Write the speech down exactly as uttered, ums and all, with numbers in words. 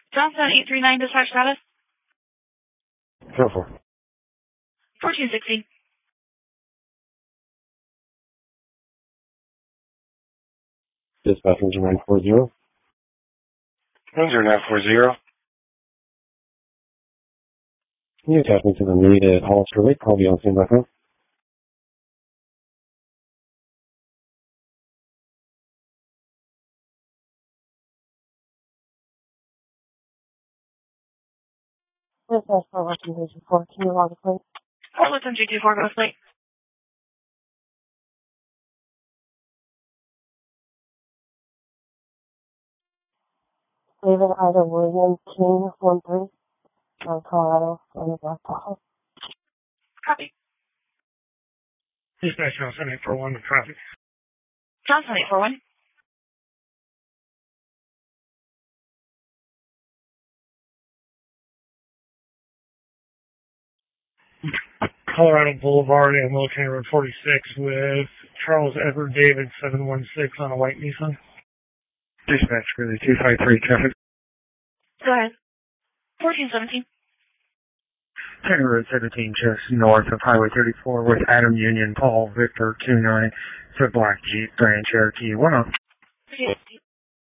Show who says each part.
Speaker 1: Johnson eight three nine dispatch status.
Speaker 2: Go for it.
Speaker 1: fourteen sixty.
Speaker 2: Dispatch Ranger nine four zero.
Speaker 3: Ranger nine four zero.
Speaker 2: Can you attach me to the lead at Hollister Lake? I'll be on scene by phone. Dispatch for Western Division four. Can you log the plate?
Speaker 1: Portland G two four, go plate.
Speaker 2: David Ida William King one three. Uh, Colorado, on the Black Tahoe.
Speaker 1: Copy.
Speaker 3: Dispatch Johnson eight four one to traffic.
Speaker 1: Johnson eight four one.
Speaker 3: Colorado Boulevard and Military Road forty-six with Charles Edward David seven one six on a white Nissan. Dispatch Greeley two five three traffic.
Speaker 1: Go ahead. fourteen seventeen.
Speaker 3: County Road seventeen just north of Highway thirty-four with Adam Union Paul Victor two nine. It's a black Jeep Grand Cherokee one off.
Speaker 1: Okay.